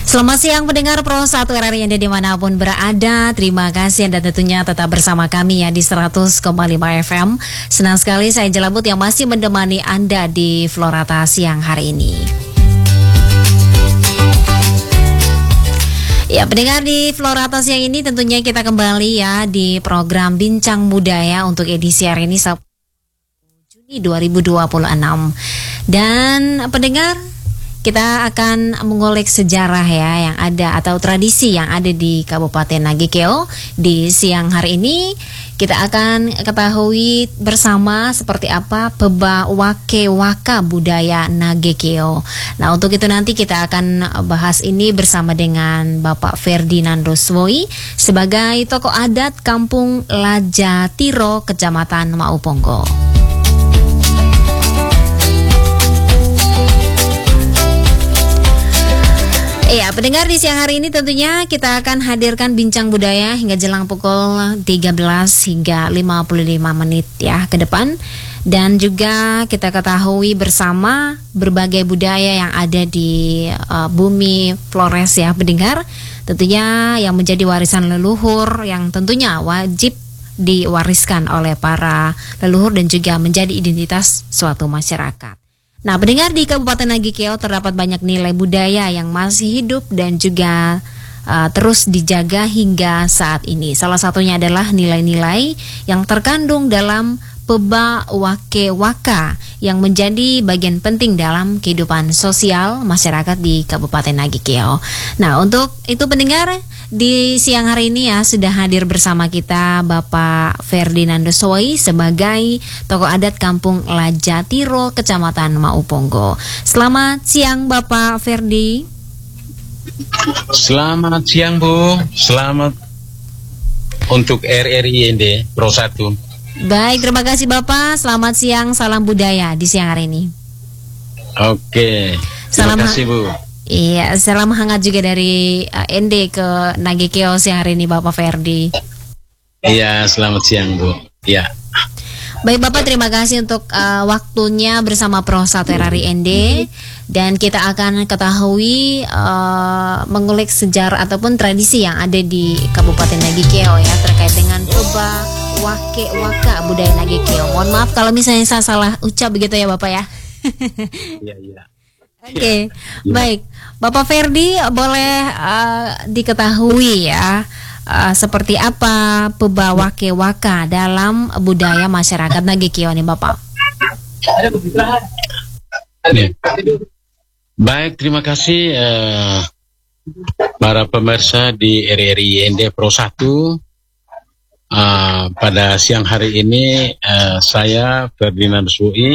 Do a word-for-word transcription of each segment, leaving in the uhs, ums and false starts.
Selamat siang pendengar Pro satu R R I Anda dimanapun berada. Terima kasih Anda tentunya tetap bersama kami ya di seratus koma lima F M. Senang sekali saya Jelabut yang masih menemani Anda di Florata siang hari ini. Ya pendengar, di Florata siang ini tentunya kita kembali ya di program Bincang Budaya untuk edisi hari ini Sabtu Juni dua ribu dua puluh enam. Dan pendengar, kita akan mengulik sejarah ya yang ada atau tradisi yang ada di Kabupaten Nagekeo. Di siang hari ini kita akan ketahui bersama seperti apa Peba Wake Waka budaya Nagekeo. Nah, untuk itu nanti kita akan bahas ini bersama dengan Bapak Ferdinando Swoi sebagai tokoh adat Kampung Lajatiro, Kecamatan Mauponggo. Iya, pendengar, di siang hari ini tentunya kita akan hadirkan bincang budaya hingga jelang pukul tiga belas hingga lima puluh lima menit ya ke depan. Dan juga kita ketahui bersama berbagai budaya yang ada di uh, bumi Flores ya pendengar. Tentunya yang menjadi warisan leluhur yang tentunya wajib diwariskan oleh para leluhur dan juga menjadi identitas suatu masyarakat. Nah, pendengar, di Kabupaten Nagekeo terdapat banyak nilai budaya yang masih hidup dan juga uh, terus dijaga hingga saat ini. Salah satunya adalah nilai-nilai yang terkandung dalam Peba Wake Waka yang menjadi bagian penting dalam kehidupan sosial masyarakat di Kabupaten Nagekeo. Nah, untuk itu pendengar, di siang hari ini ya sudah hadir bersama kita Bapak Ferdinando Swoi sebagai tokoh adat Kampung Lajatiro, Kecamatan Mauponggo. Selamat siang Bapak Ferdi. Selamat siang Bu. Selamat untuk R R I N D Pro satu. Baik, terima kasih Bapak. Selamat siang, salam budaya di siang hari ini. Oke. Terima salam kasih Bu. Iya, salam hangat juga dari uh, N D ke Nagekeo siang hari ini Bapak Ferdi. Iya, selamat siang Bu. Iya. Baik Bapak, terima kasih untuk uh, waktunya bersama Pro satu R R I N D. Dan kita akan ketahui uh, mengulik sejarah ataupun tradisi yang ada di Kabupaten Nagekeo ya terkait dengan Peba Wake Waka budaya Nagekeo. Mohon maaf kalau misalnya saya salah ucap begitu ya Bapak ya. Iya, iya. Oke, okay. Ya. Baik, Bapak Ferdi, boleh uh, diketahui ya uh, seperti apa Peba Wake Waka dalam budaya masyarakat Nagekeo nih Bapak? Ya. Baik, terima kasih uh, para pemirsa di R R I N D Pro satu. Uh, pada siang hari ini uh, saya Ferdinando Swoi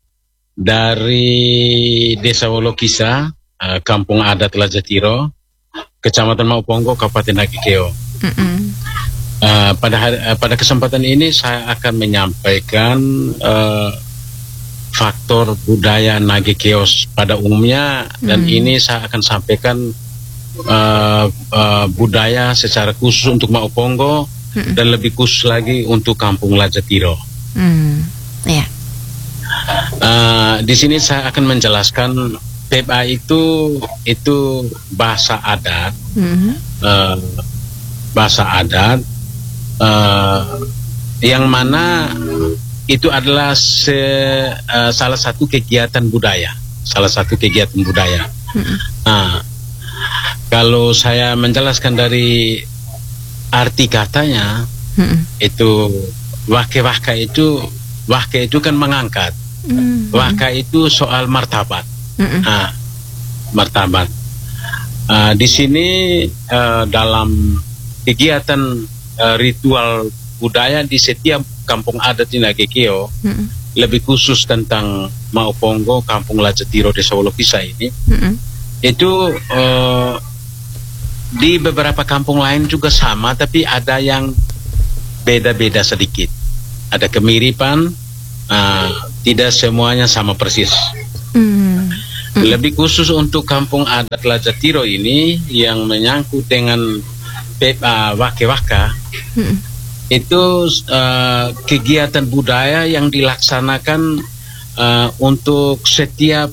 dari Desa Wolokisa, uh, Kampung Adat Lajatiro, Kecamatan Mauponggo, Kabupaten Nagekeo. Mm-hmm. Uh, pada hari, uh, pada kesempatan ini saya akan menyampaikan uh, faktor budaya Nagekeo pada umumnya, mm-hmm. dan ini saya akan sampaikan uh, uh, budaya secara khusus untuk Mauponggo, mm-hmm. dan lebih khusus lagi untuk Kampung Lajatiro. Mm, yeah. Uh, di sini saya akan menjelaskan Peba itu itu bahasa adat, mm-hmm. uh, bahasa adat uh, yang mana itu adalah se, uh, salah satu kegiatan budaya, salah satu kegiatan budaya. Mm-hmm. Nah, kalau saya menjelaskan dari arti katanya, mm-hmm. itu wake waka itu wake itu kan mengangkat. Mm-hmm. Waka itu soal martabat, mm-hmm. nah, martabat. Uh, di sini uh, dalam kegiatan uh, ritual budaya di setiap kampung adat di Nagekeo, mm-hmm. lebih khusus tentang Mauponggo, Kampung Lajatiro, Desa Wolokisa ini, mm-hmm. itu uh, di beberapa kampung lain juga sama, tapi ada yang beda-beda sedikit, ada kemiripan. Uh, tidak semuanya sama persis. Mm. Mm. Lebih khusus untuk Kampung Adat Lajatiro ini yang menyangkut dengan Peba Wake Waka, mm. itu uh, kegiatan budaya yang dilaksanakan uh, untuk setiap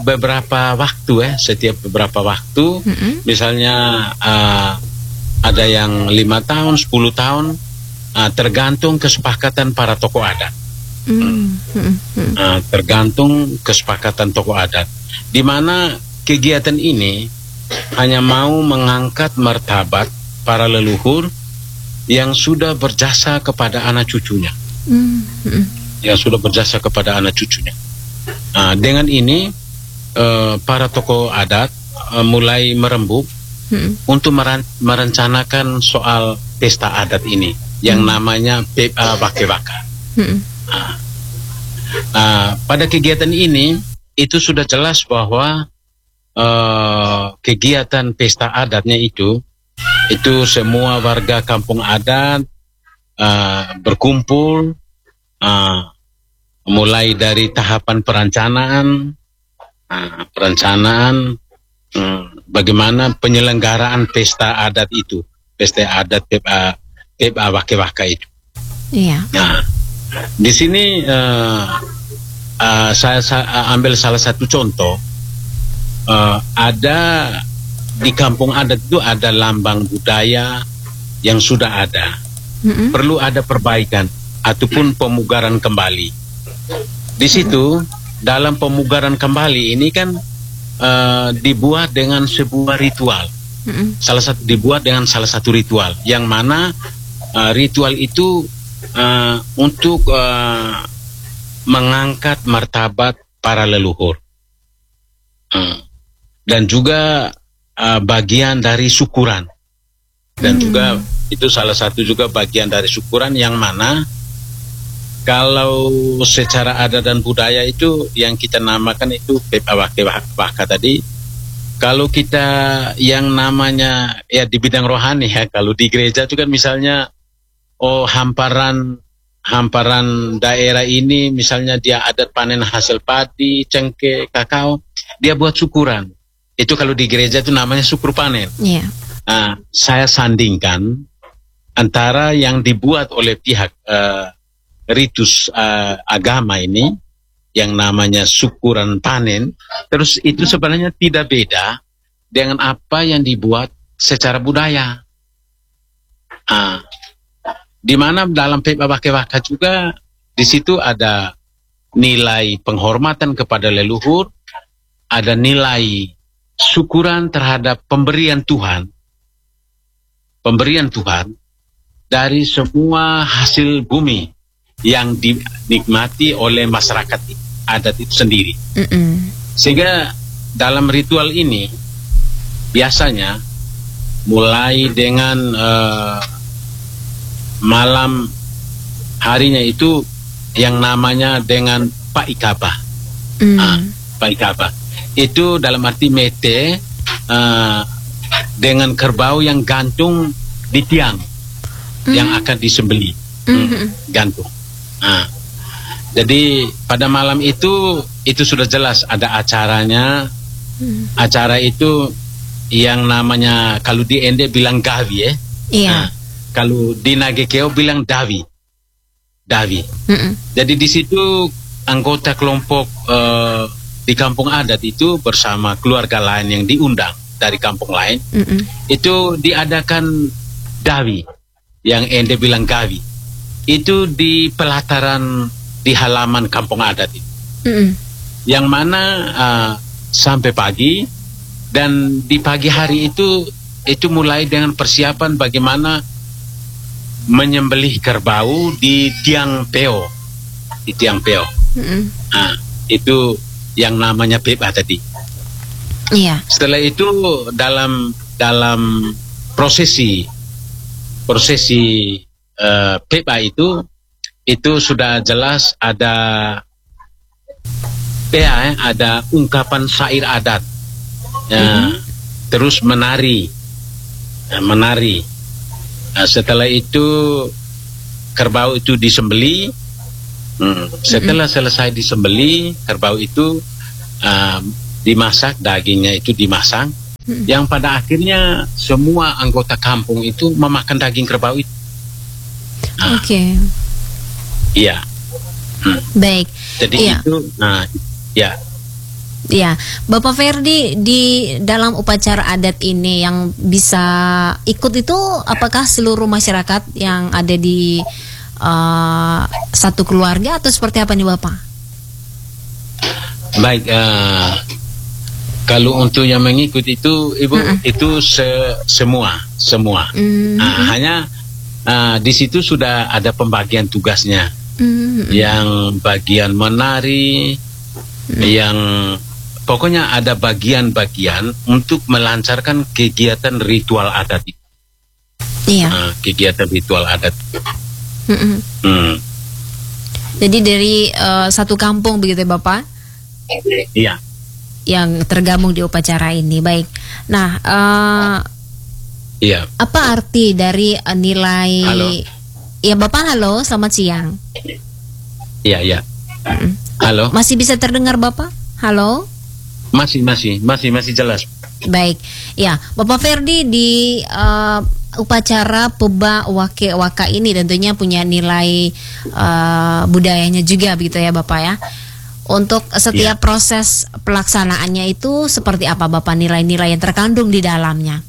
beberapa waktu ya, setiap beberapa waktu, Mm-mm. misalnya uh, ada yang lima tahun, sepuluh tahun, uh, tergantung kesepakatan para tokoh adat. Mm. Mm. Mm. Uh, tergantung kesepakatan tokoh adat, di mana kegiatan ini hanya mau mengangkat martabat para leluhur yang sudah berjasa kepada anak cucunya, Mm. Mm. yang sudah berjasa kepada anak cucunya. Uh, dengan ini uh, para tokoh adat uh, mulai merembuk Mm. untuk meran- merencanakan soal pesta adat ini yang namanya P A Wake-Waka. Mm. Uh, uh, pada kegiatan ini itu sudah jelas bahwa uh, kegiatan pesta adatnya itu itu semua warga kampung adat uh, berkumpul, uh, mulai dari tahapan perencanaan, uh, perencanaan uh, bagaimana penyelenggaraan pesta adat itu, pesta adat P A P A Wake-Waka itu. Iya. Nah, di sini uh, uh, saya, saya ambil salah satu contoh. Uh, ada di kampung adat itu ada lambang budaya yang sudah ada, Mm-mm. perlu ada perbaikan ataupun pemugaran kembali. Di situ dalam pemugaran kembali ini kan uh, dibuat dengan sebuah ritual. Mm-mm. Salah satu dibuat dengan salah satu ritual yang mana uh, ritual itu uh, untuk uh, mengangkat martabat para leluhur, uh, dan juga uh, bagian dari syukuran, dan Hmm. juga itu salah satu juga bagian dari syukuran yang mana kalau secara adat dan budaya itu yang kita namakan itu P A Wake-Waka tadi. Kalau kita yang namanya ya di bidang rohani ya, kalau di gereja itu kan misalnya oh hamparan hamparan daerah ini misalnya dia adat panen hasil padi, cengkeh, kakao, dia buat syukuran. Itu kalau di gereja itu namanya syukur panen. Iya. Nah, saya sandingkan antara yang dibuat oleh pihak uh, ritus uh, agama ini yang namanya syukuran panen, terus itu sebenarnya tidak beda dengan apa yang dibuat secara budaya. Ah, di mana dalam P A Wake-Waka juga di situ ada nilai penghormatan kepada leluhur, ada nilai syukuran terhadap pemberian Tuhan, pemberian Tuhan dari semua hasil bumi yang dinikmati oleh masyarakat adat itu sendiri. Mm-mm. Sehingga dalam ritual ini biasanya mulai dengan uh, malam harinya itu yang namanya dengan Pak Ikaba. Mm. Ah, Pak Ikaba itu dalam arti mete uh, dengan kerbau yang gantung di tiang Mm. yang akan disembeli. Mhm. Hmm, gantung. Nah, jadi pada malam itu itu sudah jelas ada acaranya. Mm. Acara itu yang namanya kalau di Ende bilang gawi ya. Iya. Nah, kalau di Nagekeo bilang dawi. Dawi. Mm-mm. Jadi di situ anggota kelompok uh, di kampung adat itu bersama keluarga lain yang diundang dari kampung lain, Mm-mm. itu diadakan dawi yang Ende bilang gawi. Itu di pelataran di halaman kampung adat itu. Mm-mm. Yang mana uh, sampai pagi, dan di pagi hari itu itu mulai dengan persiapan bagaimana menyembelih kerbau di tiang peo, di tiang peo. Mm-mm. Nah, itu yang namanya P A tadi. Iya. Setelah itu dalam dalam prosesi prosesi uh, P A itu itu sudah jelas ada P A, ya, ada ungkapan syair adat, ya, Mhm. terus menari, ya, menari. Nah, setelah itu kerbau itu disembeli. Hmm, setelah selesai disembeli, kerbau itu uh, dimasak, dagingnya itu dimasak. Mm. Yang pada akhirnya semua anggota kampung itu memakan daging kerbau itu. Nah, Oke. iya. Hmm. Baik. Jadi Iya. itu, nah, ya. Ya, Bapak Ferdi, di dalam upacara adat ini yang bisa ikut itu apakah seluruh masyarakat yang ada di uh, satu keluarga atau seperti apa nih Bapak? Baik, uh, kalau untuk yang mengikuti itu Ibu, uh-uh. itu se semua, semua. Uh-huh. Uh, hanya uh, di situ sudah ada pembagian tugasnya. Uh-huh. Yang bagian menari, uh-huh. yang pokoknya ada bagian-bagian untuk melancarkan kegiatan ritual adat itu. Iya. Uh, kegiatan ritual adat. Uh-uh. Hmm. Jadi dari uh, satu kampung begitu ya Bapak? Iya. Yang tergabung di upacara ini. Baik. Nah, uh, iya. Apa arti dari uh, nilai? Halo. Ya Bapak, halo, selamat siang. Iya, iya. Mm. Halo. Masih bisa terdengar Bapak? Halo. Masih, masih, masih, masih jelas. Baik. Ya, Bapak Ferdi di uh, upacara Peba Wake Waka ini tentunya punya nilai uh, budayanya juga begitu ya Bapak ya. Untuk setiap ya. Proses pelaksanaannya itu seperti apa Bapak, nilai-nilai yang terkandung di dalamnya?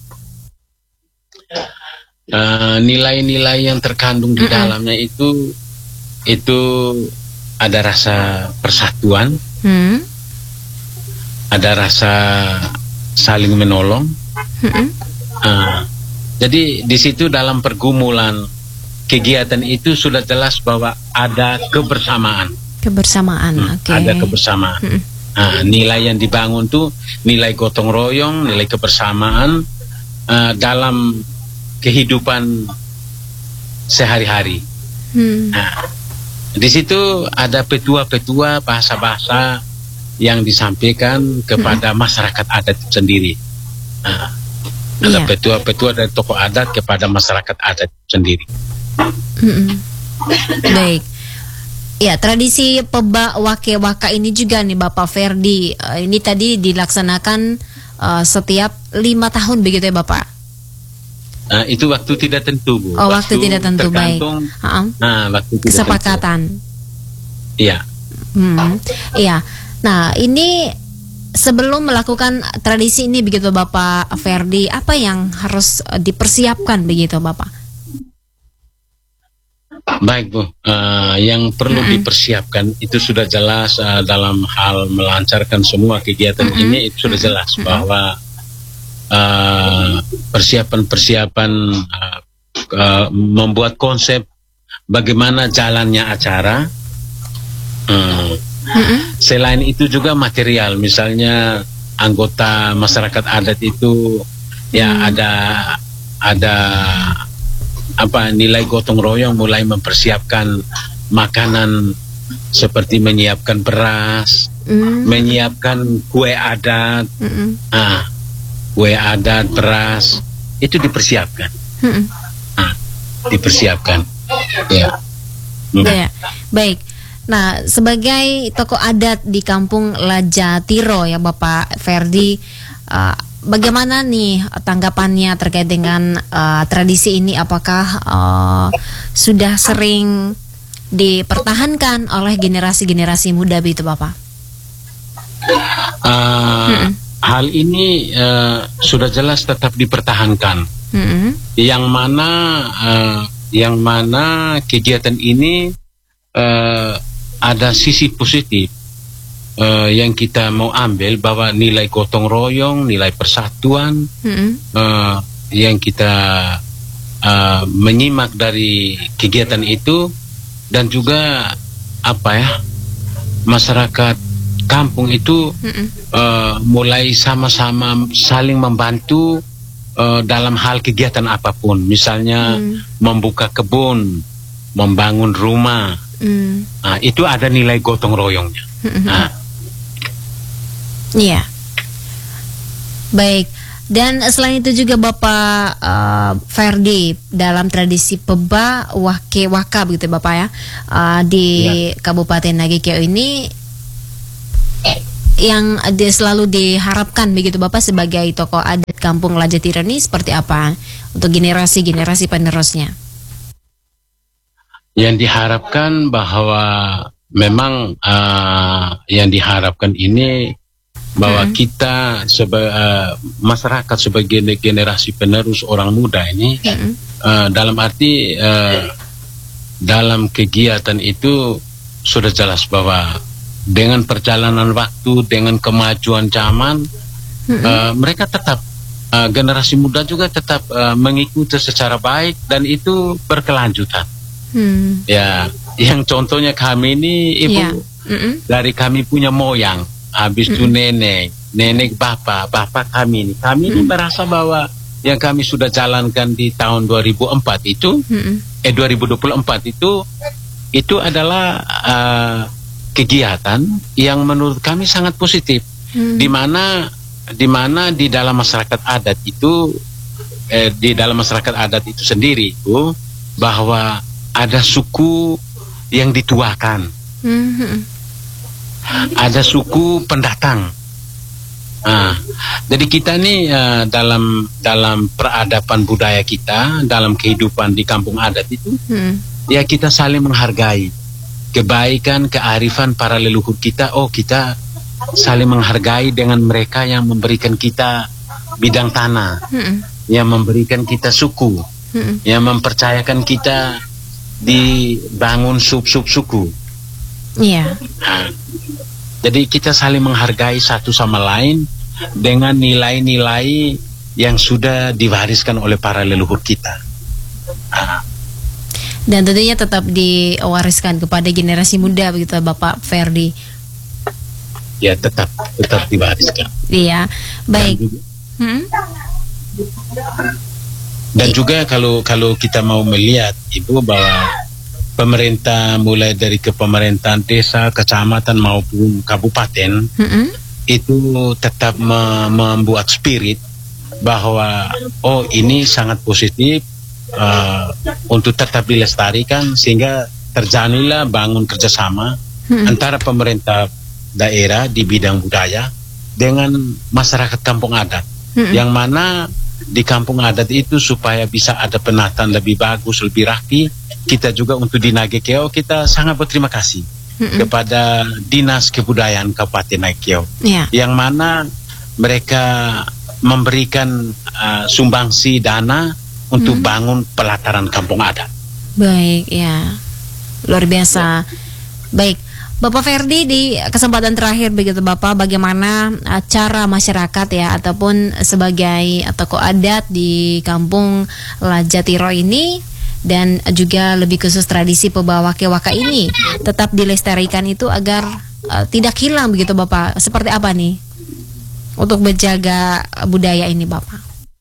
Uh, nilai-nilai yang terkandung di mm-mm. dalamnya itu itu ada rasa persatuan, mm. ada rasa saling menolong. Mm-mm. Uh, jadi di situ dalam pergumulan kegiatan itu sudah jelas bahwa ada kebersamaan. Kebersamaan, hmm, oke. Okay. Ada kebersamaan. Hmm. Nah, nilai yang dibangun tuh nilai gotong royong, nilai kebersamaan uh, dalam kehidupan sehari-hari. Hmm. Nah, di situ ada petua-petua bahasa-bahasa yang disampaikan kepada hmm. masyarakat adat itu sendiri. Nah, ada yeah. petua-petua dari tokoh adat kepada masyarakat adat itu sendiri. Hmm. Baik. Ya, tradisi Peba Wake Waka ini juga nih Bapak Ferdi, uh, ini tadi dilaksanakan uh, setiap lima tahun begitu ya Bapak? Uh, itu waktu tidak tentu Bu. Oh, waktu, waktu tidak tentu, baik. Uh-uh. Nah, waktu tidak kesepakatan. Iya. Hmm, iya. Nah, ini sebelum melakukan tradisi ini begitu Bapak Ferdi, apa yang harus uh, dipersiapkan begitu Bapak? Baik Bu, uh, yang perlu mm-hmm. dipersiapkan itu sudah jelas uh, dalam hal melancarkan semua kegiatan mm-hmm. ini itu sudah jelas mm-hmm. bahwa uh, persiapan-persiapan uh, uh, membuat konsep bagaimana jalannya acara. Uh, mm-hmm. Selain itu juga material, misalnya anggota masyarakat adat itu mm-hmm. ya ada ada apa nilai gotong royong, mulai mempersiapkan makanan seperti menyiapkan beras, mm. menyiapkan kue adat, mm-mm. ah, kue adat, beras itu dipersiapkan, mm-mm. ah, dipersiapkan, ya. Mm. Ya, baik. Nah, sebagai tokoh adat di Kampung Lajatiro ya Bapak Ferdi, uh, bagaimana nih tanggapannya terkait dengan uh, tradisi ini? Apakah uh, sudah sering dipertahankan oleh generasi-generasi muda begitu Bapak? Uh, hmm. Hal ini uh, sudah jelas tetap dipertahankan. Hmm. Yang mana uh, yang mana kegiatan ini uh, ada sisi positif. Uh, yang kita mau ambil bahwa nilai gotong royong, nilai persatuan mm-hmm. uh, yang kita uh, menyimak dari kegiatan itu, dan juga apa ya, masyarakat kampung itu mm-hmm. uh, mulai sama-sama saling membantu uh, dalam hal kegiatan apapun, misalnya mm. membuka kebun, membangun rumah, mm. nah, itu ada nilai gotong royongnya. Mm-hmm. Nah, iya, baik. Dan selain itu juga Bapak uh, Ferdi, dalam tradisi Peba Wake Waka begitu Bapak ya, uh, di ya. Kabupaten Nagekeo ini yang di, selalu diharapkan begitu Bapak sebagai tokoh adat Kampung Lajatiro ini seperti apa untuk generasi-generasi penerusnya? Yang diharapkan bahwa memang uh, yang diharapkan ini bahwa Hmm. kita seba, uh, masyarakat sebagai generasi penerus orang muda ini, Hmm. uh, dalam arti uh, dalam kegiatan itu sudah jelas bahwa dengan perjalanan waktu, dengan kemajuan zaman, Hmm. uh, mereka tetap uh, generasi muda juga tetap uh, mengikuti secara baik dan itu berkelanjutan. Hmm. Ya, yang contohnya kami ini ibu Ya. Hmm. dari kami punya moyang, habis itu nenek, nenek bapak, bapak kami ini, kami ini merasa bahwa yang kami sudah jalankan di tahun dua ribu empat itu, Hmm. eh dua ribu dua puluh empat itu, itu adalah uh, kegiatan yang menurut kami sangat positif, Hmm. di mana di mana di dalam masyarakat adat itu, eh, di dalam masyarakat adat itu sendiri itu bahwa ada suku yang dituakan. Hmm. Ada suku pendatang. Nah, jadi kita nih uh, dalam dalam peradaban budaya kita, dalam kehidupan di kampung adat itu, Hmm. ya kita saling menghargai kebaikan, kearifan para leluhur kita. Oh, kita saling menghargai dengan mereka yang memberikan kita bidang tanah, Hmm. yang memberikan kita suku, Hmm. yang mempercayakan kita dibangun sub-sub suku. Iya. Nah, jadi kita saling menghargai satu sama lain dengan nilai-nilai yang sudah diwariskan oleh para leluhur kita. Nah, Dan tentunya tetap diwariskan kepada generasi muda begitu Bapak Ferdi. ya tetap tetap diwariskan. Iya. Baik. Dan juga, Hmm. dan juga kalau kalau kita mau melihat Ibu bahwa pemerintah mulai dari kepemerintahan desa, kecamatan maupun kabupaten Hmm. itu tetap me- membuat spirit bahwa oh ini sangat positif uh, untuk tetap dilestarikan sehingga terjadilah bangun kerjasama Hmm. antara pemerintah daerah di bidang budaya dengan masyarakat kampung adat, Hmm. yang mana di kampung adat itu supaya bisa ada penataan lebih bagus, lebih rapi. Kita juga untuk di Nagekeo kita sangat berterima kasih Hmm. kepada Dinas Kebudayaan Kabupaten Nagekeo, Iya. yang mana mereka memberikan uh, sumbangsi dana untuk Hmm. bangun pelataran kampung adat. Baik, ya. Luar biasa. Baik, Bapak Ferdi, di kesempatan terakhir begitu Bapak, bagaimana uh, cara masyarakat ya ataupun sebagai tokoh adat di kampung Lajatiro ini dan juga lebih khusus tradisi Pebawa Kewaka ini tetap dilestarikan itu agar uh, tidak hilang begitu Bapak. Seperti apa nih untuk menjaga budaya ini Bapak?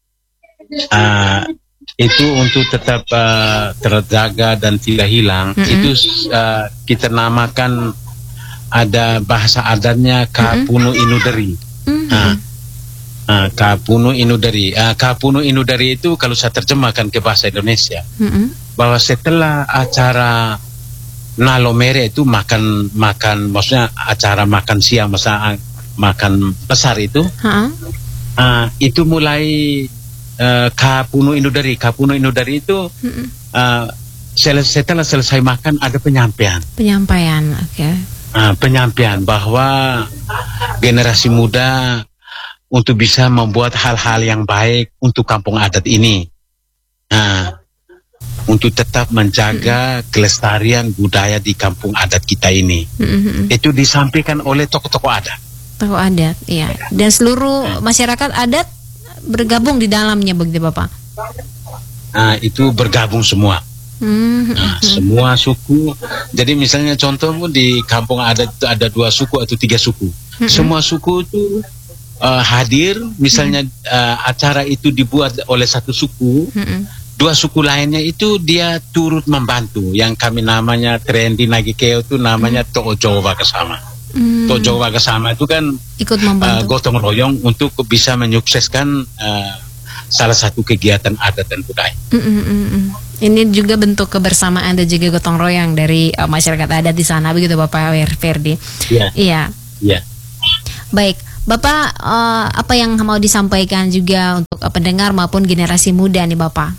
Uh, itu untuk tetap uh, terjaga dan tidak hilang, Mm-mm. itu uh, kita namakan ada bahasa adatnya Kapunu Inudari. Mhm. Nah, uh, Kapunu Inudari. Uh, Kapunu Inudari itu kalau saya terjemahkan ke bahasa Indonesia, Mhm. bahwa setelah acara Nalomere itu makan makan maksudnya acara makan siang, masa makan besar itu, Ha-ha. uh, itu mulai uh, Kapunu Inudari. Kapunu Inudari itu Mhm. uh, sel- setelah selesai makan ada penyampaian. Penyampaian, oke. Uh, penyampaian bahwa generasi muda untuk bisa membuat hal-hal yang baik untuk kampung adat ini, nah, untuk tetap menjaga kelestarian budaya di kampung adat kita ini, Mhm. itu disampaikan oleh tokoh-tokoh adat. Tokoh adat, iya. Dan seluruh masyarakat adat bergabung di dalamnya begitu Bapak. Nah, itu bergabung semua. Mhm. Nah, semua suku. Jadi misalnya contoh di kampung adat itu ada dua suku atau tiga suku. Mm-mm. Semua suku itu uh, hadir. Misalnya uh, acara itu dibuat oleh satu suku, Mhm. dua suku lainnya itu dia turut membantu. Yang kami namanya tren di Nagekeo itu namanya Tojo Wakasama. Hmm. Tojo Wakasama itu kan Ikut uh, membantu. gotong royong untuk bisa menyukseskan uh, salah satu kegiatan adat dan budaya. Mm, mm, mm, mm. Ini juga bentuk kebersamaan dan juga gotong royong dari uh, masyarakat adat di sana begitu Bapak Ferdi. Iya. Iya. Iya. Baik, Bapak uh, apa yang mau disampaikan juga untuk uh, pendengar maupun generasi muda nih Bapak?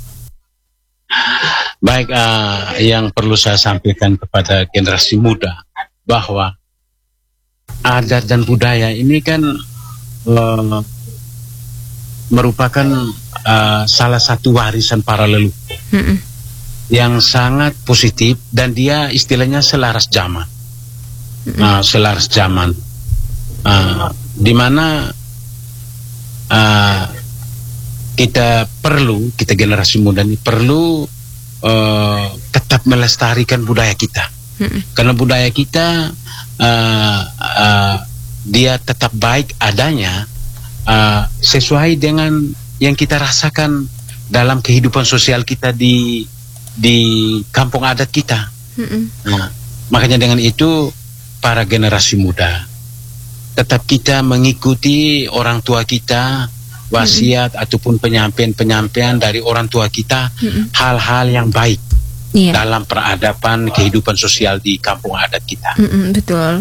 Baik, uh, yang perlu saya sampaikan kepada generasi muda bahwa adat dan budaya ini kan uh, merupakan uh, salah satu warisan para leluhur mm-mm. yang sangat positif, dan dia istilahnya selaras zaman, uh, selaras zaman, uh, di mana uh, kita perlu, kita generasi muda ini perlu uh, tetap melestarikan budaya kita, mm-mm. karena budaya kita uh, uh, dia tetap baik adanya uh, sesuai dengan yang kita rasakan dalam kehidupan sosial kita di di kampung adat kita. Mm-mm. Nah, makanya dengan itu para generasi muda tetap kita mengikuti orang tua kita, wasiat mm-hmm. ataupun penyampaian-penyampaian dari orang tua kita, mm-hmm. hal-hal yang baik yeah. dalam peradaban kehidupan sosial di kampung adat kita. Mm-hmm, betul.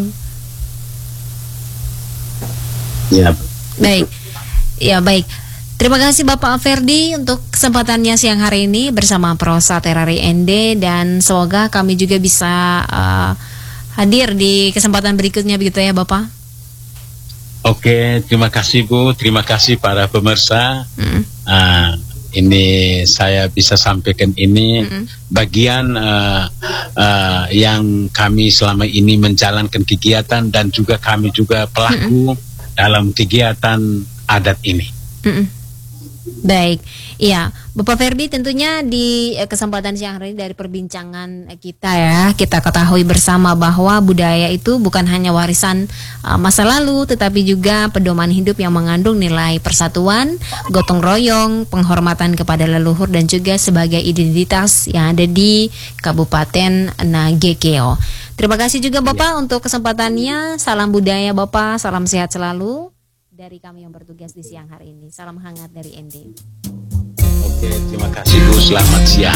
Ya. Baik, ya baik. Terima kasih Bapak Ferdi untuk kesempatannya siang hari ini bersama Prosa Terari N D, dan semoga kami juga bisa uh, hadir di kesempatan berikutnya begitu ya Bapak. Oke, terima kasih Bu, terima kasih para pemirsa. Mm. Uh, ini saya bisa sampaikan ini mm. bagian uh, uh, yang kami selama ini menjalankan kegiatan, dan juga kami juga pelaku mm. dalam kegiatan adat ini. Mm. Baik, iya Bapak Ferdi, tentunya di kesempatan siang hari ini dari perbincangan kita ya, kita ketahui bersama bahwa budaya itu bukan hanya warisan uh, masa lalu, tetapi juga pedoman hidup yang mengandung nilai persatuan, gotong royong, penghormatan kepada leluhur, dan juga sebagai identitas yang ada di Kabupaten Nagekeo. Terima kasih juga Bapak ya. Untuk kesempatannya. Salam budaya Bapak, salam sehat selalu dari kami yang bertugas di siang hari ini. Salam hangat dari N D. Oke, terima kasih Bu, selamat siang.